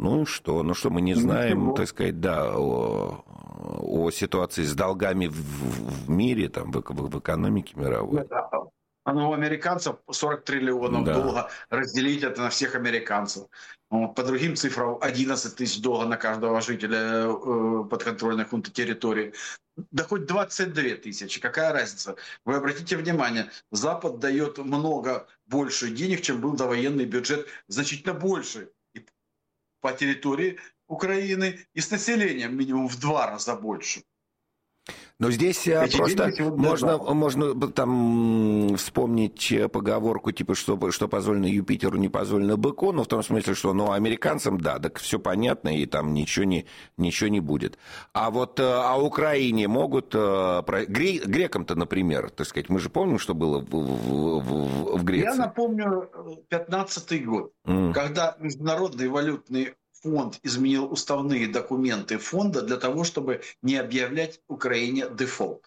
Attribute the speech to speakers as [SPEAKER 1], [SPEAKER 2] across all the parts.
[SPEAKER 1] Ну и что? Ну что, мы не знаем, так сказать, да, о ситуации с долгами в мире, там, в экономике мировой.
[SPEAKER 2] Ну, у американцев 40 триллионов долга, разделить это на всех американцев. По другим цифрам 11 тысяч долларов на каждого жителя подконтрольной хунты территории. Да хоть 22 тысячи, какая разница? Вы обратите внимание, Запад дает много больше денег, чем был довоенный бюджет, значительно больше по территории Украины и с населением минимум в 2 раза больше.
[SPEAKER 1] Но здесь просто можно там вспомнить поговорку, типа, что позволено Юпитеру, не позволено быку, но в том смысле, что американцам, да, так все понятно, и там ничего не будет. А вот Украине могут, грекам-то, например, так сказать, мы же помним, что было в Греции.
[SPEAKER 2] Я напомню 15-й год, когда Международный валютный фонд изменил уставные документы фонда для того, чтобы не объявлять Украине дефолт.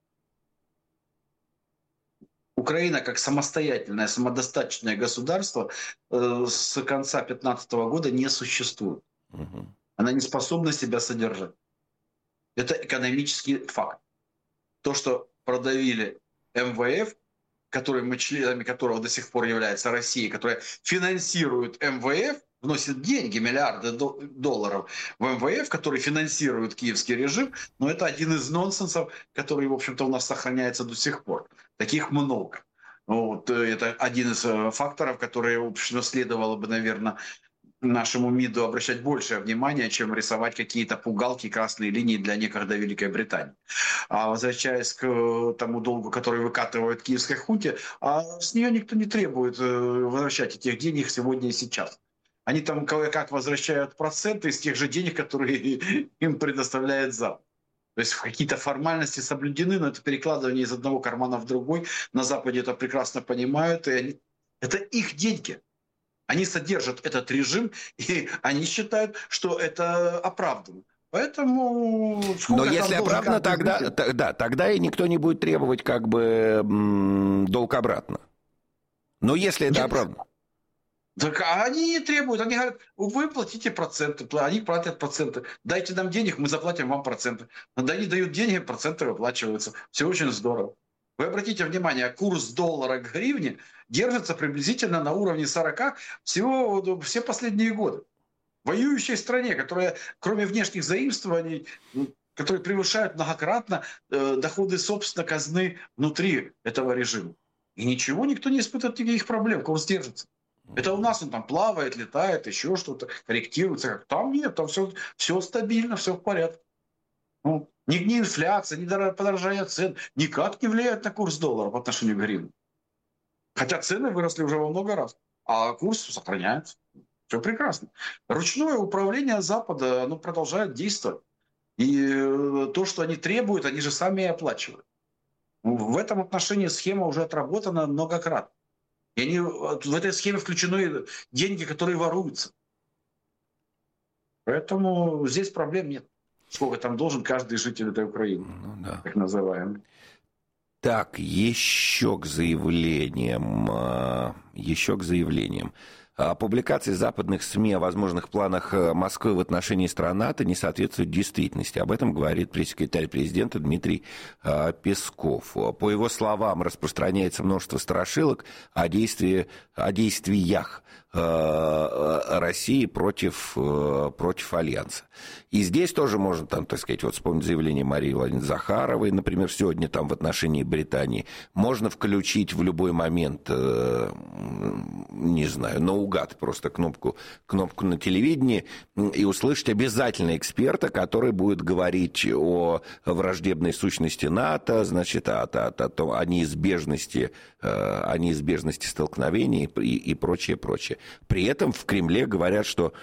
[SPEAKER 2] Украина как самостоятельное, самодостаточное государство с конца 2015 года не существует. Она не способна себя содержать. Это экономический факт. То, что продавили МВФ, членами которого до сих пор является Россия, которая финансирует МВФ, вносит деньги, миллиарды долларов в МВФ, который финансирует киевский режим, но это один из нонсенсов, который, в общем-то, у нас сохраняется до сих пор. Таких много. Вот, это один из факторов, которые, в общем, следовало бы, наверное, нашему МИДу обращать большее внимание, чем рисовать какие-то пугалки, красные линии для некогда Великой Британии. А возвращаясь к тому долгу, который выкатывает киевской хунте, с нее никто не требует возвращать этих денег сегодня и сейчас. Они там как возвращают проценты из тех же денег, которые им предоставляет Запад. То есть какие-то формальности соблюдены, но это перекладывание из одного кармана в другой. На Западе это прекрасно понимают. И это их деньги. Они содержат этот режим, и они считают, что это оправданно. Поэтому...
[SPEAKER 1] Но если оправдано, тогда и никто не будет требовать как бы долг обратно. Но если это оправдано.
[SPEAKER 2] Так они не требуют, они говорят, вы платите проценты, они платят проценты. Дайте нам денег, мы заплатим вам проценты. Когда они дают деньги, проценты выплачиваются. Все очень здорово. Вы обратите внимание, курс доллара к гривне держится приблизительно на уровне 40 все последние годы. В воюющей стране, которая, кроме внешних заимствований, которые превышают многократно доходы, собственно, казны внутри этого режима. И ничего, никто не испытывает никаких проблем, курс держится. Это у нас он там плавает, летает, еще что-то, корректируется. Там нет, там все стабильно, все в порядке. Ни инфляция, ни подорожание цен никак не влияет на курс доллара по отношению к гривне. Хотя цены выросли уже во много раз, а курс сохраняется. Все прекрасно. Ручное управление Запада, оно продолжает действовать. И то, что они требуют, они же сами и оплачивают. В этом отношении схема уже отработана многократно. И в этой схеме включены деньги, которые воруются. Поэтому здесь проблем нет. Сколько там должен каждый житель этой Украины, так называемый.
[SPEAKER 1] Так, еще к заявлениям. Публикации западных СМИ о возможных планах Москвы в отношении стран НАТО не соответствуют действительности. Об этом говорит пресс-секретарь президента Дмитрий Песков. По его словам, распространяется множество страшилок о действиях России против Альянса. И здесь тоже можно, там, так сказать, вот вспомнить заявление Марии Владимировны Захаровой, например, сегодня там в отношении Британии. Можно включить в любой момент, не знаю, наугад просто кнопку на телевидении и услышать обязательно эксперта, который будет говорить о враждебной сущности НАТО, значит, о неизбежности столкновений и прочее. При этом в Кремле говорят, что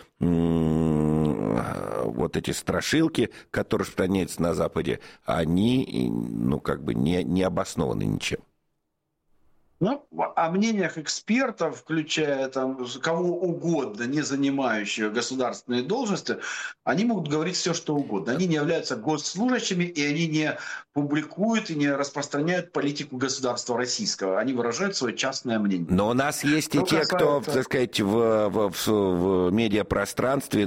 [SPEAKER 1] вот эти страшилки, которые распространяются на Западе, они, не обоснованы ничем.
[SPEAKER 2] О мнениях экспертов, включая там кого угодно, не занимающих государственные должности, они могут говорить все, что угодно. Они не являются госслужащими, и они не публикуют и не распространяют политику государства российского. Они выражают свое частное мнение.
[SPEAKER 1] Но у нас есть и те, кто, так сказать, в медиапространстве